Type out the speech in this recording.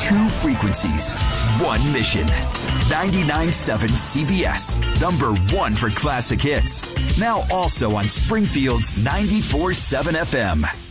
Two frequencies, one mission. 99.7 CBS, number one for classic hits. Now also on Springfield's 94.7 FM.